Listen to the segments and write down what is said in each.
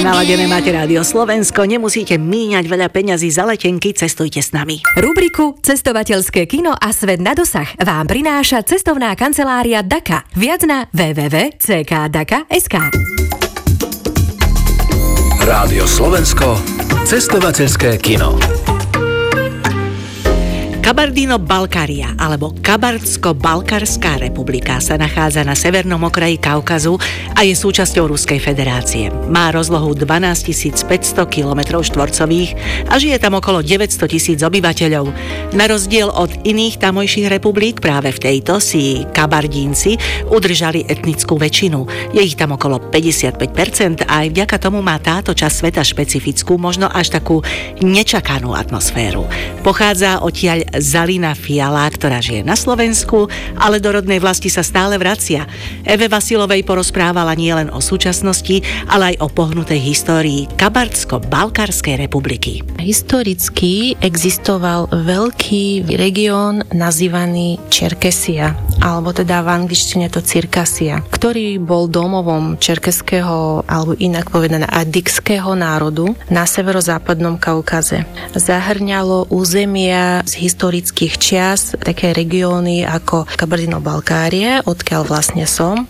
Naladené máte Rádio Slovensko, nemusíte míňať veľa peňazí za letenky, cestujte s nami. Rubriku Cestovateľské kino a svet na dosah vám prináša cestovná kancelária Daka. Viac na www.ckdaka.sk. Rádio Slovensko, cestovateľské kino. Kabardino-Balkária alebo Kabardsko-Balkárská republika sa nachádza na severnom okraji Kaukazu a je súčasťou Ruskej federácie. Má rozlohu 12 500 km² a žije tam okolo 900 000 obyvateľov. Na rozdiel od iných tamojších republik práve v tejto si Kabardínci udržali etnickú väčšinu. Je ich tam okolo 55% a aj vďaka tomu má táto časť sveta špecifickú, možno až takú nečakanú atmosféru. Pochádza odtiaľ Zalina Fiala, ktorá žije na Slovensku, ale do rodnej vlasti sa stále vracia. Eve Vasilovej porozprávala nielen o súčasnosti, ale aj o pohnutej histórii Kabardsko-Balkárskej republiky. Historicky existoval veľký región nazývaný Čerkesia, alebo teda v angličtine to Cirkasia, ktorý bol domovom čerkeského, alebo inak povedané adikského národu na severozápadnom Kaukaze. Zahrňalo územia z historických čias, také regióny ako Kabardino-Balkárie, odkiaľ vlastne som,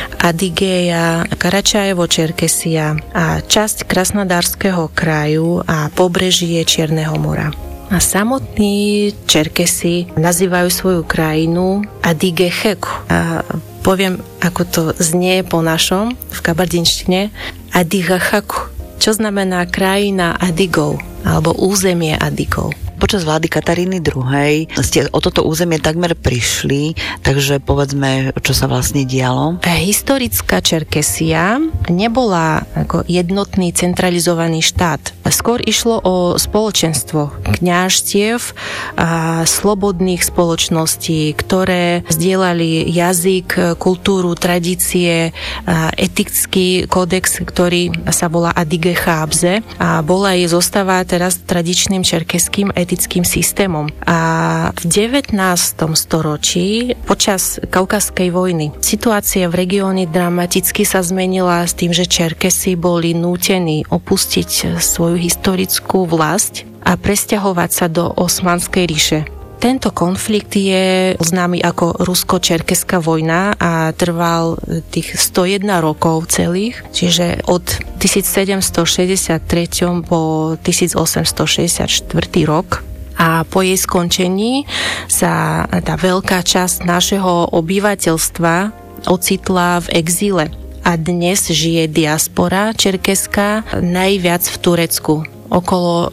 Adigéja, Karačajevo, Čerkesia a časť Krasnodarského kraju a pobrežie Čierneho mora. A samotní Čerkesi nazývajú svoju krajinu Adigechek. A poviem, ako to znie po našom v kabardinštine, Adigechek, čo znamená krajina Adigov alebo územie Adigov. Počas vlády Kataríny II. Ste o toto územie takmer prišli, takže povedzme, čo sa vlastne dialo. Historická Čerkesia nebola ako jednotný centralizovaný štát. Skôr išlo o spoločenstvo kňažstiev a slobodných spoločností, ktoré zdieľali jazyk, kultúru, tradície, etický kódex, ktorý sa volá Adige Chábze a bola jej zostava teraz tradičným čerkeským etickým systémom. A v 19. storočí počas Kaukazskej vojny situácia v regióne dramaticky sa zmenila s tým, že Čerkesi boli nútení opustiť svoju historickú vlast a presťahovať sa do Osmanskej ríše. Tento konflikt je známy ako Rusko-Čerkeská vojna a trval tých 101 rokov celých, čiže od 1763 po 1864 rok. A po jej skončení sa tá veľká časť našeho obyvateľstva ocitla v exíle. A dnes žije diaspora čerkeská najviac v Turecku, okolo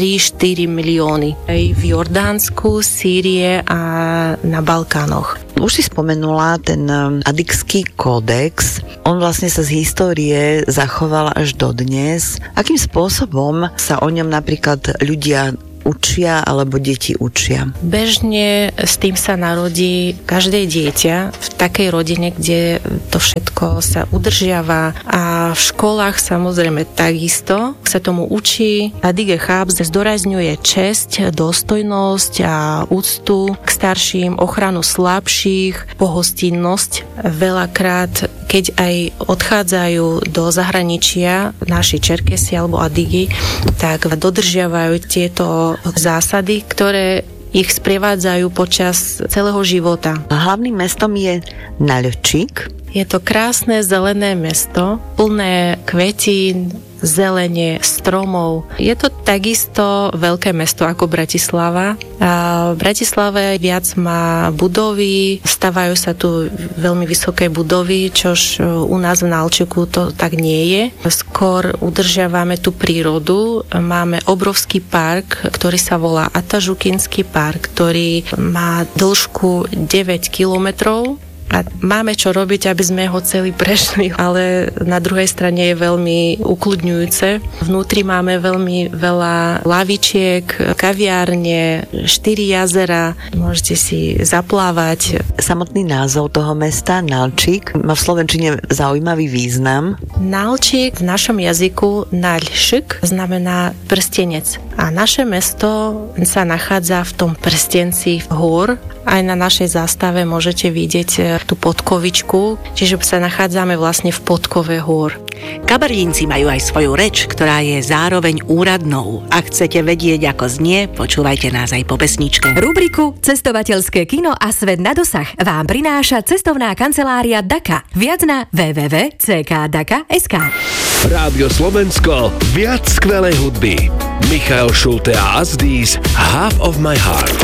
3-4 milióny. Aj v Jordánsku, Sýrie a na Balkánoch. Už si spomenula ten adikský kódex. On vlastne sa z histórie zachoval až dodnes. Akým spôsobom sa o ňom napríklad ľudia učia alebo deti učia? Bežne s tým sa narodí každé dieťa v takej rodine, kde to všetko sa udržiava a v školách samozrejme takisto sa tomu učí. Adige Chábze zdôrazňuje česť, dôstojnosť a úctu k starším, ochranu slabších, pohostinnosť. Veľakrát, keď aj odchádzajú do zahraničia naši Čerkesi alebo Adigi, tak dodržiavajú tieto zásady, ktoré ich sprevádzajú počas celého života. Hlavným mestom je Nalčík. Je to krásne zelené mesto, plné kvetín, zelenie, stromov. Je to takisto veľké mesto ako Bratislava. A v Bratislave viac má budovy, stavajú sa tu veľmi vysoké budovy, čož u nás v Nalčíku to tak nie je. Skôr udržiavame tú prírodu. Máme obrovský park, ktorý sa volá Atažukinský park, ktorý má dĺžku 9 kilometrov. A máme čo robiť, aby sme ho celý prešli, ale na druhej strane je veľmi ukľudňujúce. Vnútri máme veľmi veľa lavičiek, kaviárne, 4 jazera, môžete si zaplávať. Samotný názov toho mesta, Nalčík, má v slovenčine zaujímavý význam. Nalčík v našom jazyku Nalšik znamená prstenec. A naše mesto sa nachádza v tom prstenci hôr Aj na našej zástave môžete vidieť tú podkovičku, čiže sa nachádzame vlastne v podkove hôr. Kabardínci majú aj svoju reč, ktorá je zároveň úradnou. Ak chcete vedieť, ako znie, počúvajte nás aj po pesničke. Rubriku Cestovateľské kino a svet na dosah vám prináša cestovná kancelária Daka. Viac na www.ckdaka.sk. Rádio Slovensko, viac skvelej hudby. Michael Schulte a Asdís, Half of my heart.